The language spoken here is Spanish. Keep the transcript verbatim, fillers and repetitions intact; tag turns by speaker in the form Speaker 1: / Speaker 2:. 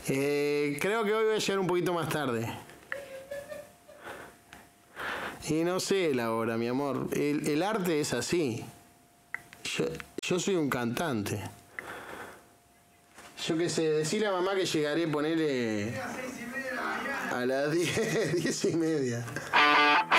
Speaker 1: Eh, creo que hoy voy a llegar un poquito más tarde. Y no sé la hora, mi amor. El, el arte es así. Yo, yo soy un cantante. Yo qué sé, decirle a mamá que llegaré, ponerle a las diez, diez y media.